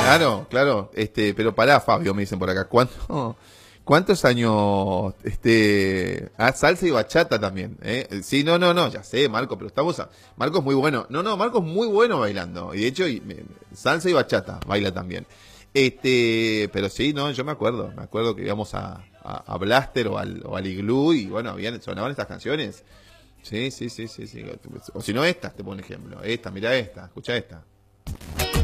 Claro, claro, pero pará, Fabio, me dicen por acá. ¿Cuántos años, salsa y bachata también, eh? Sí, no, no, no, ya sé, Marco, pero Marco es muy bueno. No, no, Marco es muy bueno bailando. Y de hecho, salsa y bachata baila también. Pero sí, no, yo me acuerdo que íbamos a Blaster o al Iglú y bueno, sonaban estas canciones. Sí, sí, sí, sí, sí. O si no, estas, te pongo un ejemplo. Esta, mirá esta, escucha esta.